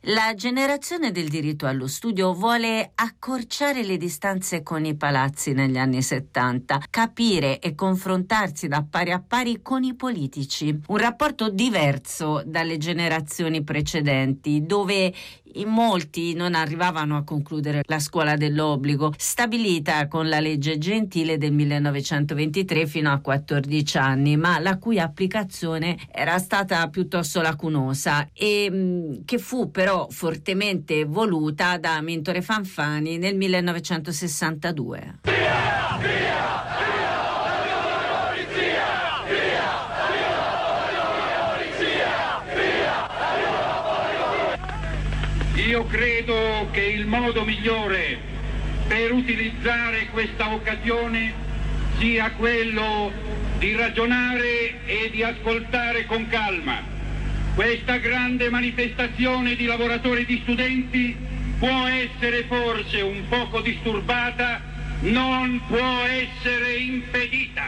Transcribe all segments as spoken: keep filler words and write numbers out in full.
La generazione del diritto allo studio vuole accorciare le distanze con i palazzi negli anni settanta, capire e confrontarsi da pari a pari con i politici. Un rapporto diverso dalle generazioni precedenti, dove in molti non arrivavano a concludere la scuola dell'obbligo, stabilita con la legge Gentile del millenovecentoventitré fino a quattordici anni, ma la cui applicazione era stata piuttosto lacunosa e mh, che fu però fortemente voluta da Amintore Fanfani nel millenovecentosessantadue. Via, via! Io credo che il modo migliore per utilizzare questa occasione sia quello di ragionare e di ascoltare con calma. Questa grande manifestazione di lavoratori e di studenti può essere forse un poco disturbata, non può essere impedita.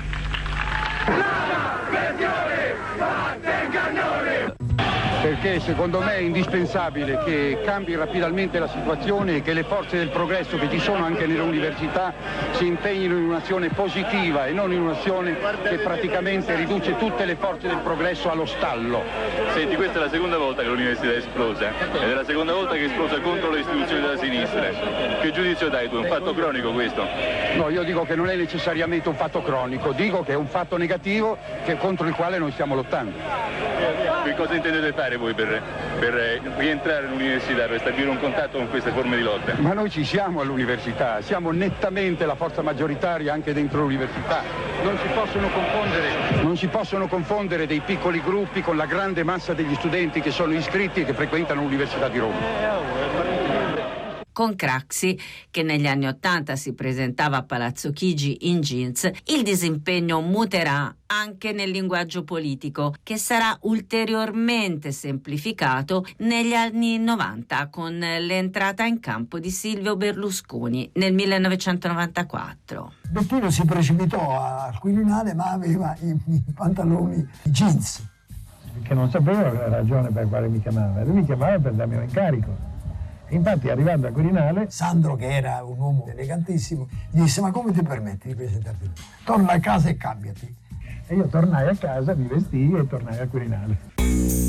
La versione fatta ingannare! Perché secondo me è indispensabile che cambi rapidamente la situazione e che le forze del progresso che ci sono anche nelle università si impegnino in un'azione positiva e non in un'azione che praticamente riduce tutte le forze del progresso allo stallo. Senti, questa è la seconda volta che l'università è esplosa ed è la seconda volta che è esplosa contro le istituzioni della sinistra. Che giudizio dai tu? È un fatto cronico questo? No, io dico che non è necessariamente un fatto cronico, dico che è un fatto negativo che, contro il quale noi stiamo lottando. Che cosa intendete fare voi per, per rientrare all'università, per stabilire un contatto con queste forme di lotta? Ma noi ci siamo all'università, siamo nettamente la forza maggioritaria anche dentro l'università. Non si possono confondere, non si possono confondere dei piccoli gruppi con la grande massa degli studenti che sono iscritti e che frequentano l'Università di Roma. Con Craxi, che negli anni Ottanta si presentava a Palazzo Chigi in jeans, il disimpegno muterà anche nel linguaggio politico, che sarà ulteriormente semplificato negli anni novanta con l'entrata in campo di Silvio Berlusconi nel millenovecentonovantaquattro. Bettino si precipitò al Quirinale ma aveva i, i pantaloni i jeans. Che non sapevo la ragione per quale mi chiamava, lui mi chiamava per darmi un incarico. Infatti, arrivando a Quirinale, Sandro, che era un uomo elegantissimo, gli disse: ma come ti permetti di presentarti? Torna a casa e cambiati. E io tornai a casa, mi vestii e tornai a Quirinale.